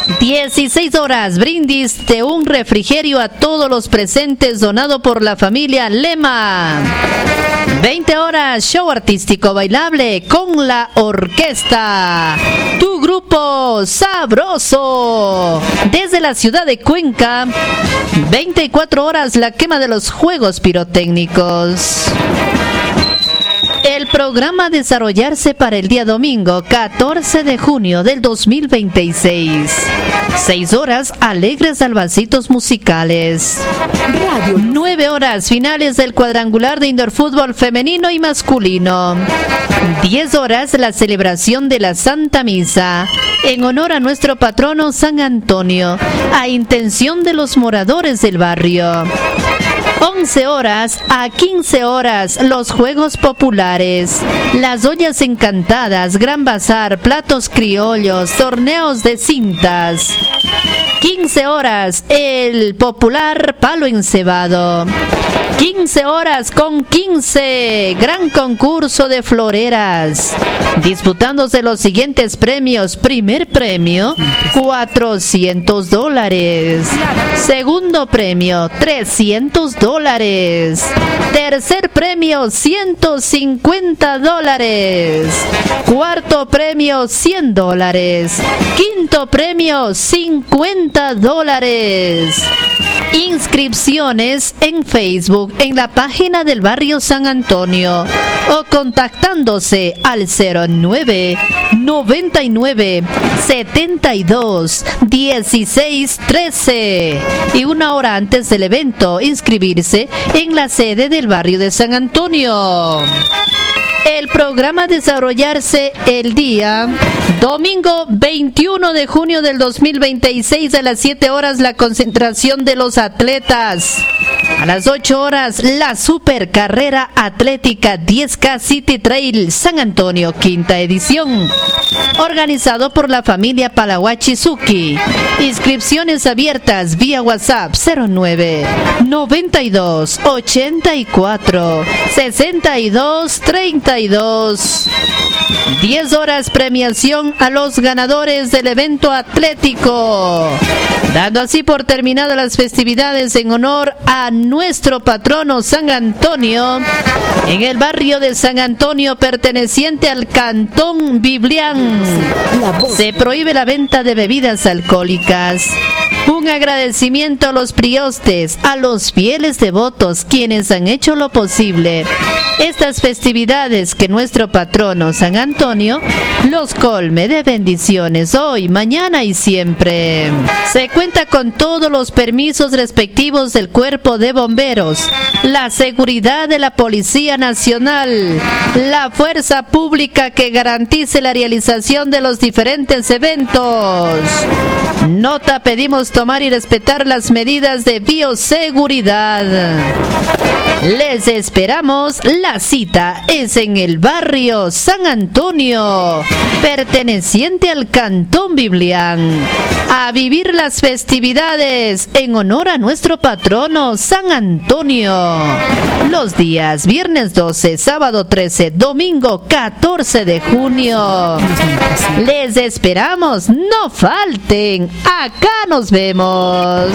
16 horas, brindis de un refrigerio a todos los presentes donado por la familia Lema. 20 horas, show artístico bailable con la orquesta. Tu grupo Sabroso. Desde la ciudad de Cuenca, 24 horas, la quema de los juegos pirotécnicos. El programa a desarrollarse para el día domingo 14 de junio del 2026. 6 horas, alegres albacitos musicales. 9 horas, finales del cuadrangular de indoor fútbol femenino y masculino. 10 horas, la celebración de la Santa Misa en honor a nuestro patrono San Antonio, a intención de los moradores del barrio. 11 horas a 15 horas, los juegos populares, las ollas encantadas, gran bazar, platos criollos, torneos de cintas. 15 horas, el popular palo encebado. 15 horas con 15, gran concurso de floreras, disputándose los siguientes premios. Primer premio, $400. Segundo premio, $300. Tercer premio, $150. Cuarto premio, $100. Quinto premio, $50. Inscripciones en Facebook, en la página del barrio San Antonio, o contactándose al 09 99 72 16 13 y una hora antes del evento inscribirse en la sede del barrio de San Antonio. El programa a desarrollarse el día domingo 21 de junio del 2026 a las 7 horas, la concentración de los atletas. A las 8 horas, la super carrera atlética 10K City Trail San Antonio, quinta edición, organizado por la familia Palahuachizuki. Inscripciones abiertas vía WhatsApp 09 92 84 62 32. 10 horas, premiación a los ganadores del evento atlético, dando así por terminadas las festividades en honor a nuestro patrono San Antonio en el barrio de San Antonio perteneciente al Cantón Biblián. Se prohíbe la venta de bebidas alcohólicas. Un agradecimiento a los priostes, a los fieles devotos, quienes han hecho lo posible estas festividades, que nuestro patrono San Antonio los colme de bendiciones hoy, mañana y siempre. Se cuenta con todos los permisos respectivos del Cuerpo de Bomberos, la seguridad de la Policía Nacional, la fuerza pública que garantice la realización de los diferentes eventos. Nota: pedimos tomar y respetar las medidas de bioseguridad. Les esperamos. La cita es en el barrio San Antonio, perteneciente al Cantón Biblián, a vivir las festividades en honor a nuestro patrono San Antonio. Los días viernes 12, sábado 13, domingo 14 de junio. Les esperamos, no falten. Acá nos vemos.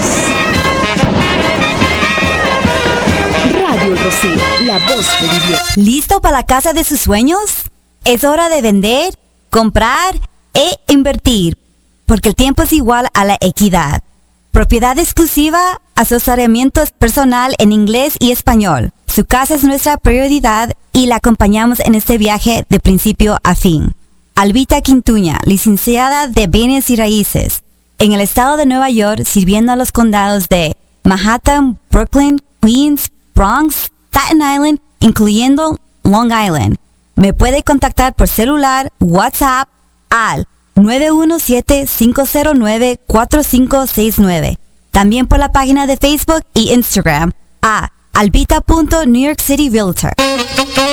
Radio Rocío, la voz de Dios. ¿Listo para la casa de sus sueños? Es hora de vender, comprar e invertir, porque el tiempo es igual a la equidad. Propiedad exclusiva, asesoramiento personal en inglés y español. Su casa es nuestra prioridad y la acompañamos en este viaje de principio a fin. Albita Quintuña, licenciada de Bienes y Raíces, en el estado de Nueva York, sirviendo a los condados de Manhattan, Brooklyn, Queens, Bronx, Staten Island, incluyendo Long Island. Me puede contactar por celular, WhatsApp al 917-509-4569. También por la página de Facebook y Instagram a albita.newyorkcityrealtor.